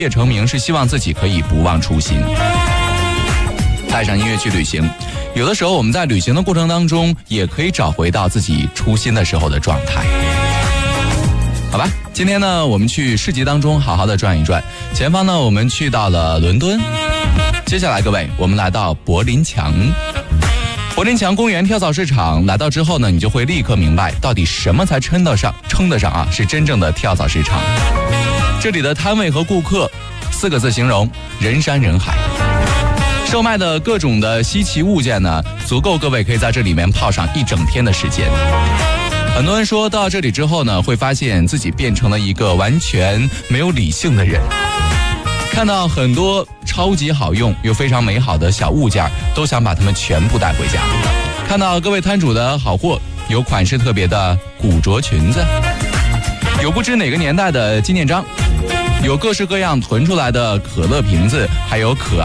业成名是希望自己可以不忘初心，带上音乐去旅行。有的时候我们在旅行的过程当中也可以找回到自己初心的时候的状态。好吧，今天呢我们去市集当中好好的转一转。前方呢我们去到了伦敦，接下来各位我们来到柏林墙。柏林墙公园跳蚤市场来到之后呢，你就会立刻明白到底什么才称得上是真正的跳蚤市场。这里的摊位和顾客4个字形容：人山人海。售卖的各种的稀奇物件呢，足够各位可以在这里面泡上一整天的时间。很多人说到这里之后呢，会发现自己变成了一个完全没有理性的人。看到很多超级好用又非常美好的小物件，都想把它们全部带回家。看到各位摊主的好货，有款式特别的古着裙子，有不知哪个年代的纪念章，有各式各样囤出来的可乐瓶子，还有可爱